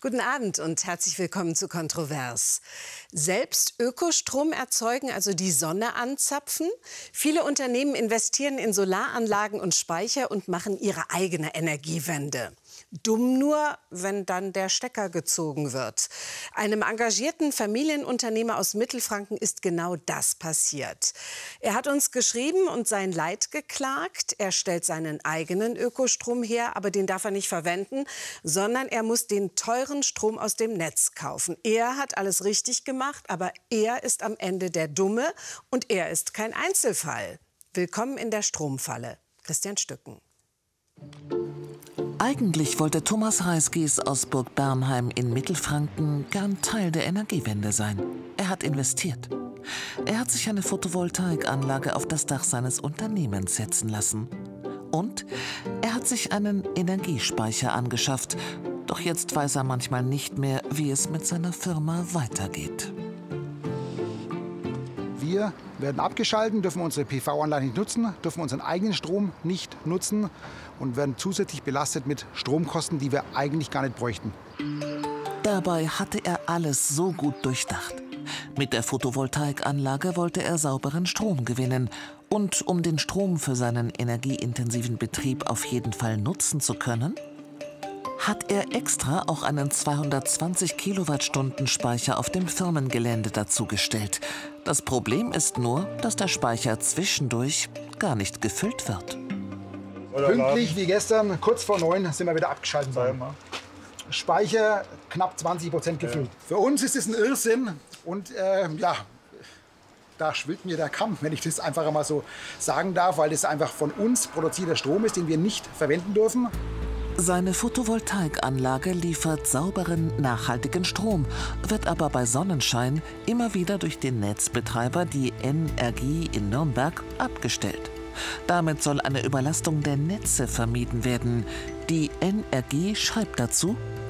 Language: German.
Guten Abend und herzlich willkommen zu Kontrovers. Selbst Ökostrom erzeugen, also die Sonne anzapfen? Viele Unternehmen investieren in Solaranlagen und Speicher und machen ihre eigene Energiewende. Dumm nur, wenn dann der Stecker gezogen wird. Einem engagierten Familienunternehmer aus Mittelfranken ist genau das passiert. Er hat uns geschrieben und sein Leid geklagt. Er stellt seinen eigenen Ökostrom her, aber den darf er nicht verwenden, sondern er muss den teuren Strom aus dem Netz kaufen. Er hat alles richtig gemacht, aber er ist am Ende der Dumme und er ist kein Einzelfall. Willkommen in der Stromfalle. Christian Stücken. Eigentlich wollte Thomas Reiskies aus Burg Bernheim in Mittelfranken gern Teil der Energiewende sein. Er hat investiert. Er hat sich eine Photovoltaikanlage auf das Dach seines Unternehmens setzen lassen. Und er hat sich einen Energiespeicher angeschafft. Doch jetzt weiß er manchmal nicht mehr, wie es mit seiner Firma weitergeht. Wir werden abgeschaltet, dürfen unsere PV-Anlage nicht nutzen, dürfen unseren eigenen Strom nicht nutzen und werden zusätzlich belastet mit Stromkosten, die wir eigentlich gar nicht bräuchten. Dabei hatte er alles so gut durchdacht. Mit der Photovoltaikanlage wollte er sauberen Strom gewinnen. Und um den Strom für seinen energieintensiven Betrieb auf jeden Fall nutzen zu können, hat er extra auch einen 220 Kilowattstunden Speicher auf dem Firmengelände dazugestellt. Das Problem ist nur, dass der Speicher zwischendurch gar nicht gefüllt wird. Pünktlich wie gestern, kurz vor 9, sind wir wieder abgeschaltet worden. Speicher knapp 20% gefüllt. Für uns ist es ein Irrsinn und ja, da schwillt mir der Kamm, wenn ich das einfach mal so sagen darf, weil das einfach von uns produzierter Strom ist, den wir nicht verwenden dürfen. Seine Photovoltaikanlage liefert sauberen, nachhaltigen Strom, wird aber bei Sonnenschein immer wieder durch den Netzbetreiber, die N-Ergie in Nürnberg, abgestellt. Damit soll eine Überlastung der Netze vermieden werden. Die N-Ergie schreibt dazu: